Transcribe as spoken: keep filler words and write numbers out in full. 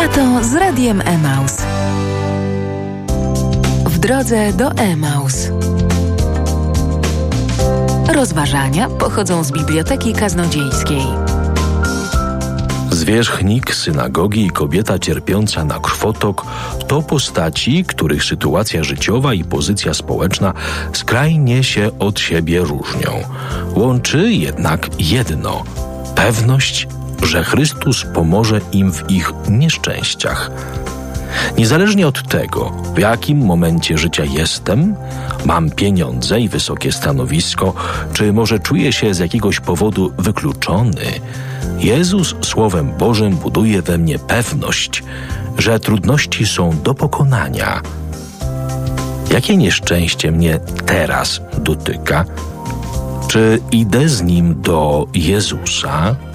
Lato z Radiem Emaus. W drodze do Emaus. Rozważania pochodzą z Biblioteki Kaznodziejskiej. Zwierzchnik synagogi i kobieta cierpiąca na krwotok to postaci, których sytuacja życiowa i pozycja społeczna skrajnie się od siebie różnią. Łączy jednak jedno – pewność, że Chrystus pomoże im w ich nieszczęściach. Niezależnie od tego, w jakim momencie życia jestem, mam pieniądze i wysokie stanowisko, czy może czuję się z jakiegoś powodu wykluczony, Jezus Słowem Bożym buduje we mnie pewność, że trudności są do pokonania. Jakie nieszczęście mnie teraz dotyka? Czy idę z Nim do Jezusa?